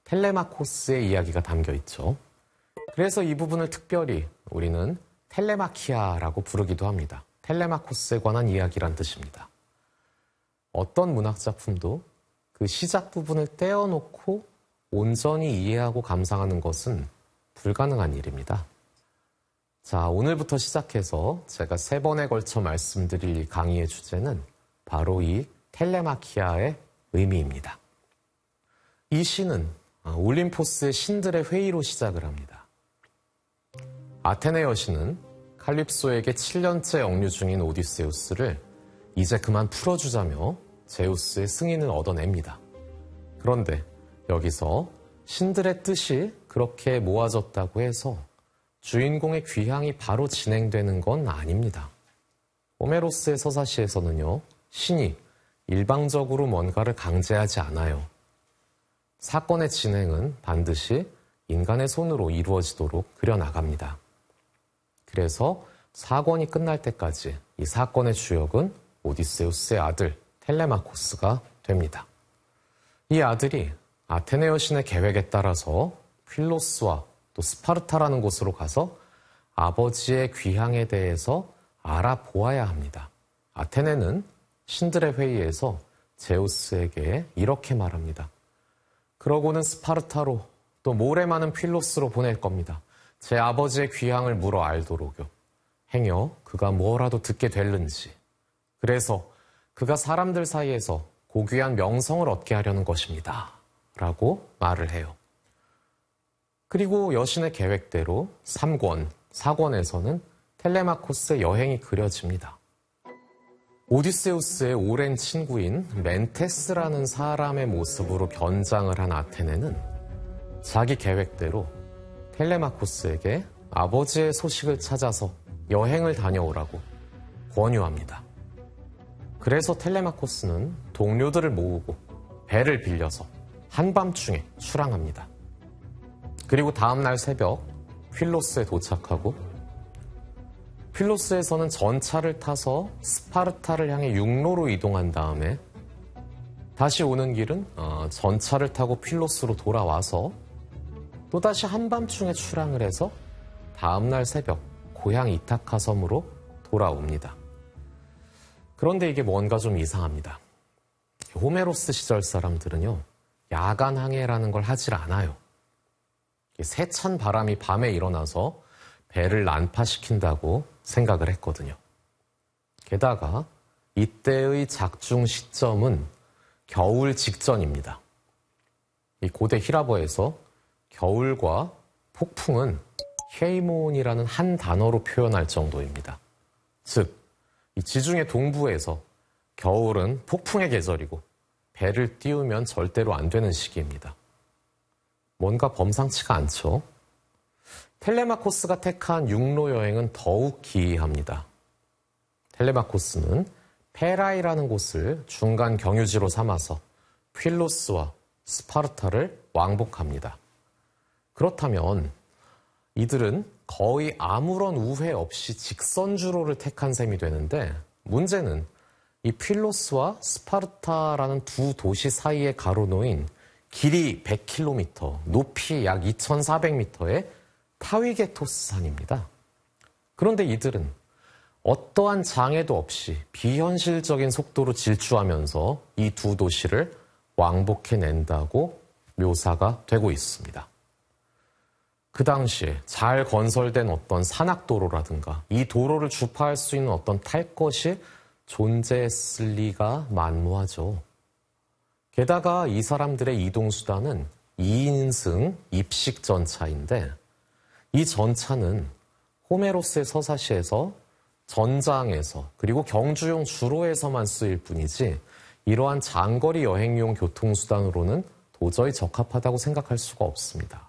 텔레마코스의 이야기가 담겨 있죠. 그래서 이 부분을 특별히 우리는 텔레마키아라고 부르기도 합니다. 텔레마코스에 관한 이야기란 뜻입니다. 어떤 문학 작품도 그 시작 부분을 떼어놓고 온전히 이해하고 감상하는 것은 불가능한 일입니다. 자, 오늘부터 시작해서 제가 3번에 걸쳐 말씀드릴 이 강의의 주제는 바로 이 텔레마키아의 의미입니다. 이 시는 올림포스의 신들의 회의로 시작을 합니다. 아테네 여신은 칼립소에게 7년째 억류 중인 오디세우스를 이제 그만 풀어주자며 제우스의 승인을 얻어냅니다. 그런데 여기서 신들의 뜻이 그렇게 모아졌다고 해서 주인공의 귀향이 바로 진행되는 건 아닙니다. 호메로스의 서사시에서는요, 신이 일방적으로 뭔가를 강제하지 않아요. 사건의 진행은 반드시 인간의 손으로 이루어지도록 그려나갑니다. 그래서 사건이 끝날 때까지 이 사건의 주역은 오디세우스의 아들 텔레마코스가 됩니다. 이 아들이 아테네 여신의 계획에 따라서 필로스와 또 스파르타라는 곳으로 가서 아버지의 귀향에 대해서 알아보아야 합니다. 아테네는 신들의 회의에서 제우스에게 이렇게 말합니다. 그러고는 스파르타로 또 모래 많은 필로스로 보낼 겁니다. 제 아버지의 귀향을 물어 알도록요. 행여 그가 뭐라도 듣게 될는지. 그래서 그가 사람들 사이에서 고귀한 명성을 얻게 하려는 것입니다. 라고 말을 해요. 그리고 여신의 계획대로 3권, 4권에서는 텔레마코스의 여행이 그려집니다. 오디세우스의 오랜 친구인 멘테스라는 사람의 모습으로 변장을 한 아테네는 자기 계획대로 텔레마코스에게 아버지의 소식을 찾아서 여행을 다녀오라고 권유합니다. 그래서 텔레마코스는 동료들을 모으고 배를 빌려서 한밤중에 출항합니다. 그리고 다음날 새벽 필로스에 도착하고 필로스에서는 전차를 타서 스파르타를 향해 육로로 이동한 다음에 다시 오는 길은 전차를 타고 필로스로 돌아와서 또다시 한밤중에 출항을 해서 다음날 새벽 고향 이타카 섬으로 돌아옵니다. 그런데 이게 뭔가 좀 이상합니다. 호메로스 시절 사람들은요, 야간 항해라는 걸 하질 않아요. 세찬 바람이 밤에 일어나서 배를 난파시킨다고 생각을 했거든요. 게다가 이때의 작중 시점은 겨울 직전입니다. 이 고대 히라버에서 겨울과 폭풍은 헤이몬이라는 한 단어로 표현할 정도입니다. 즉, 이 지중해 동부에서 겨울은 폭풍의 계절이고 배를 띄우면 절대로 안 되는 시기입니다. 뭔가 범상치가 않죠? 텔레마코스가 택한 육로 여행은 더욱 기이합니다. 텔레마코스는 페라이라는 곳을 중간 경유지로 삼아서 필로스와 스파르타를 왕복합니다. 그렇다면 이들은 거의 아무런 우회 없이 직선주로를 택한 셈이 되는데 문제는 이 필로스와 스파르타라는 두 도시 사이에 가로놓인 길이 100km, 높이 약 2400m의 타위게토스 산입니다. 그런데 이들은 어떠한 장애도 없이 비현실적인 속도로 질주하면서 이 두 도시를 왕복해낸다고 묘사가 되고 있습니다. 그 당시에 잘 건설된 어떤 산악도로라든가 이 도로를 주파할 수 있는 어떤 탈 것이 존재했을 리가 만무하죠. 게다가 이 사람들의 이동수단은 2인승 입식 전차인데 이 전차는 호메로스의 서사시에서 전장에서 그리고 경주용 주로에서만 쓰일 뿐이지 이러한 장거리 여행용 교통수단으로는 도저히 적합하다고 생각할 수가 없습니다.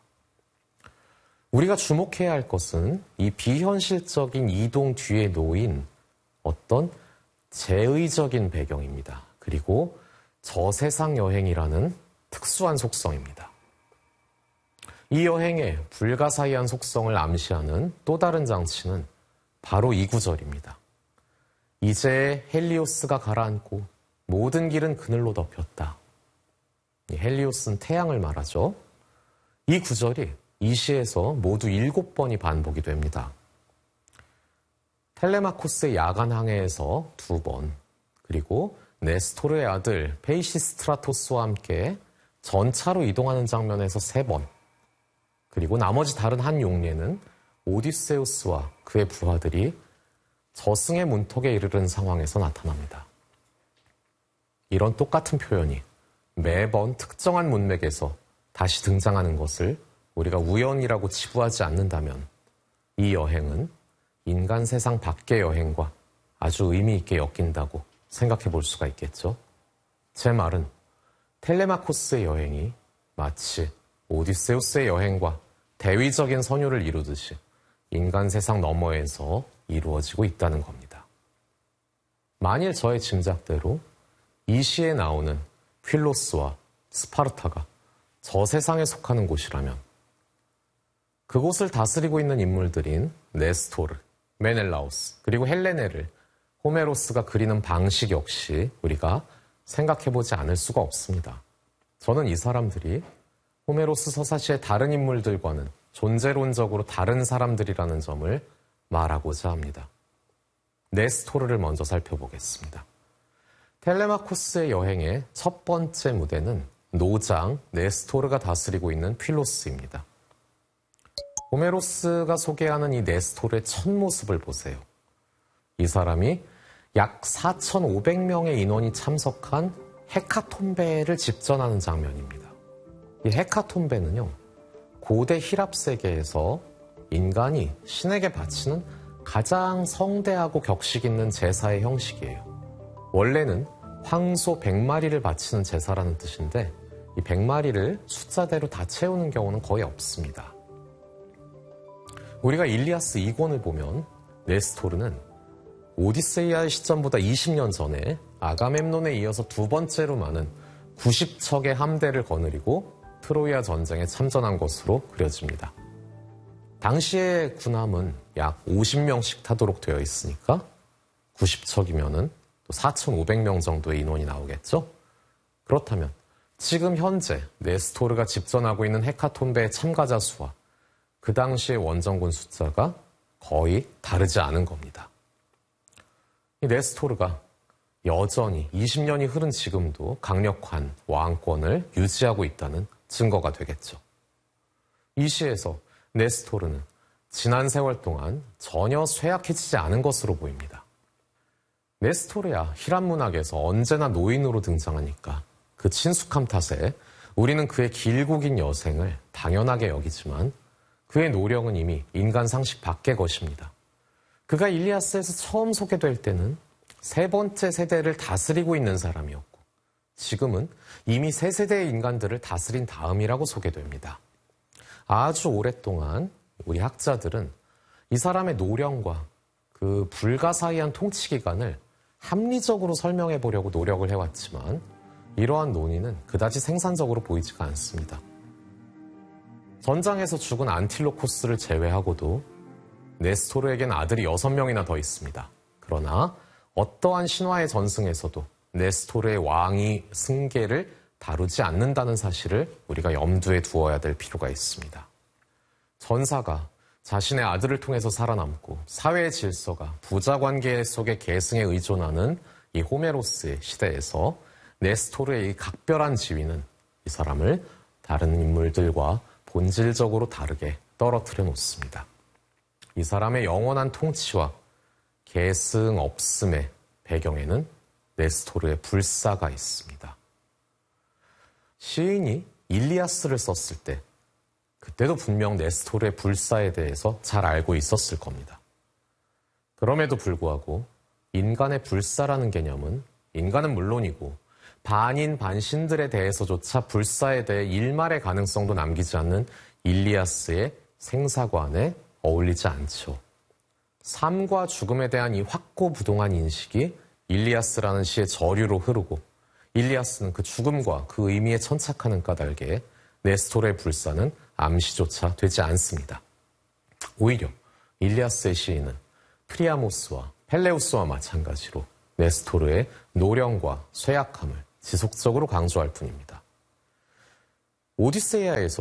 우리가 주목해야 할 것은 이 비현실적인 이동 뒤에 놓인 어떤 제의적인 배경입니다. 그리고 저세상 여행이라는 특수한 속성입니다. 이 여행의 불가사의한 속성을 암시하는 또 다른 장치는 바로 이 구절입니다. 이제 헬리오스가 가라앉고 모든 길은 그늘로 덮였다. 헬리오스는 태양을 말하죠. 이 구절이 이 시에서 모두 7번이 반복이 됩니다. 텔레마코스의 야간 항해에서 2번, 그리고 네스토르의 아들 페이시스트라토스와 함께 전차로 이동하는 장면에서 3번, 그리고 나머지 다른 한 용례는 오디세우스와 그의 부하들이 저승의 문턱에 이르는 상황에서 나타납니다. 이런 똑같은 표현이 매번 특정한 문맥에서 다시 등장하는 것을 우리가 우연이라고 치부하지 않는다면 이 여행은 인간 세상 밖의 여행과 아주 의미 있게 엮인다고 생각해 볼 수가 있겠죠. 제 말은 텔레마코스의 여행이 마치 오디세우스의 여행과 대위적인 선율을 이루듯이 인간 세상 너머에서 이루어지고 있다는 겁니다. 만일 저의 짐작대로 이 시에 나오는 퀼로스와 스파르타가 저 세상에 속하는 곳이라면 그곳을 다스리고 있는 인물들인 네스토르, 메넬라오스, 그리고 헬레네를 호메로스가 그리는 방식 역시 우리가 생각해보지 않을 수가 없습니다. 저는 이 사람들이 호메로스 서사시의 다른 인물들과는 존재론적으로 다른 사람들이라는 점을 말하고자 합니다. 네스토르를 먼저 살펴보겠습니다. 텔레마코스의 여행의 첫 번째 무대는 노장 네스토르가 다스리고 있는 퀼로스입니다. 호메로스가 소개하는 이 네스토르의 첫 모습을 보세요. 이 사람이 약 4,500명의 인원이 참석한 헤카톤베를 집전하는 장면입니다. 이 헤카톤베는요, 고대 히랍 세계에서 인간이 신에게 바치는 가장 성대하고 격식 있는 제사의 형식이에요. 원래는 황소 100마리를 바치는 제사라는 뜻인데 이 100마리를 숫자대로 다 채우는 경우는 거의 없습니다. 우리가 일리아스 2권을 보면 네스토르는 오디세이아의 시점보다 20년 전에 아가멤논에 이어서 두 번째로 많은 90척의 함대를 거느리고 트로이아 전쟁에 참전한 것으로 그려집니다. 당시의 군함은 약 50명씩 타도록 되어 있으니까 90척이면은 또 4,500명 정도의 인원이 나오겠죠? 그렇다면 지금 현재 네스토르가 집전하고 있는 헤카톤베의 참가자 수와 그 당시의 원정군 숫자가 거의 다르지 않은 겁니다. 이 네스토르가 여전히 20년이 흐른 지금도 강력한 왕권을 유지하고 있다는 증거가 되겠죠. 이 시에서 네스토르는 지난 세월 동안 전혀 쇠약해지지 않은 것으로 보입니다. 네스토르야 히랍 문학에서 언제나 노인으로 등장하니까 그 친숙함 탓에 우리는 그의 길고 긴 여생을 당연하게 여기지만 그의 노력은 이미 인간 상식 밖의 것입니다. 그가 일리아스에서 처음 소개될 때는 세 번째 세대를 다스리고 있는 사람이었고 지금은 이미 세 세대의 인간들을 다스린 다음이라고 소개됩니다. 아주 오랫동안 우리 학자들은 이 사람의 노령과 그 불가사의한 통치 기간을 합리적으로 설명해 보려고 노력을 해왔지만 이러한 논의는 그다지 생산적으로 보이지가 않습니다. 전장에서 죽은 안틸로코스를 제외하고도 네스토르에겐 아들이 6명이나 더 있습니다. 그러나 어떠한 신화의 전승에서도 네스토르의 왕위 승계를 다루지 않는다는 사실을 우리가 염두에 두어야 될 필요가 있습니다. 전사가 자신의 아들을 통해서 살아남고 사회의 질서가 부자관계 속의 계승에 의존하는 이 호메로스의 시대에서 네스토르의 이 각별한 지위는 이 사람을 다른 인물들과 본질적으로 다르게 떨어뜨려 놓습니다. 이 사람의 영원한 통치와 계승 없음의 배경에는 네스토르의 불사가 있습니다. 시인이 일리아스를 썼을 때 그때도 분명 네스토르의 불사에 대해서 잘 알고 있었을 겁니다. 그럼에도 불구하고 인간의 불사라는 개념은 인간은 물론이고 반인 반신들에 대해서조차 불사에 대해 일말의 가능성도 남기지 않는 일리아스의 생사관에 어울리지 않죠. 삶과 죽음에 대한 이 확고부동한 인식이 일리아스라는 시의 저류로 흐르고 일리아스는 그 죽음과 그 의미에 천착하는 까닭에 네스토르의 불사는 암시조차 되지 않습니다. 오히려 일리아스의 시인은 프리아모스와 펠레우스와 마찬가지로 네스토르의 노령과 쇠약함을 지속적으로 강조할 뿐입니다. 오디세이아에서도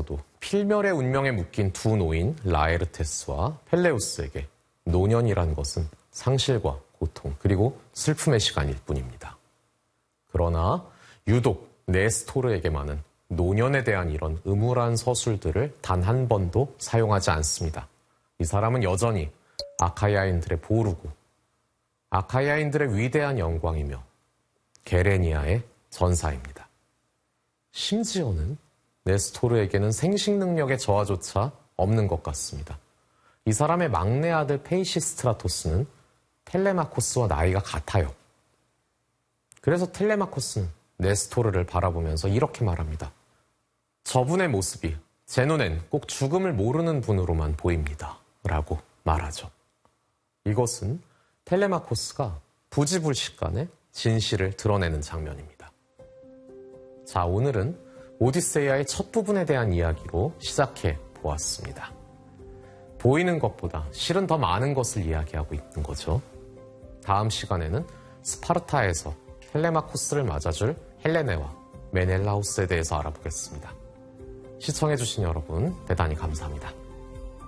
필멸의 운명에 묶인 두 노인 라에르테스와 펠레우스에게 노년이란 것은 상실과 고통 그리고 슬픔의 시간일 뿐입니다. 그러나 유독 네스토르에게만은 노년에 대한 이런 음울한 서술들을 단 한 번도 사용하지 않습니다. 이 사람은 여전히 아카이아인들의 보루고 아카이아인들의 위대한 영광이며 게레니아의 전사입니다. 심지어는 네스토르에게는 생식 능력의 저하조차 없는 것 같습니다. 이 사람의 막내 아들 페이시스트라토스는 텔레마코스와 나이가 같아요. 그래서 텔레마코스는 네스토르를 바라보면서 이렇게 말합니다. 저분의 모습이 제 눈엔 꼭 죽음을 모르는 분으로만 보입니다. 라고 말하죠. 이것은 텔레마코스가 부지불식간에 진실을 드러내는 장면입니다. 자, 오늘은 오디세이아의 첫 부분에 대한 이야기로 시작해 보았습니다. 보이는 것보다 실은 더 많은 것을 이야기하고 있는 거죠. 다음 시간에는 스파르타에서 텔레마코스를 맞아줄 헬레네와 메넬라우스에 대해서 알아보겠습니다. 시청해주신 여러분 대단히 감사합니다.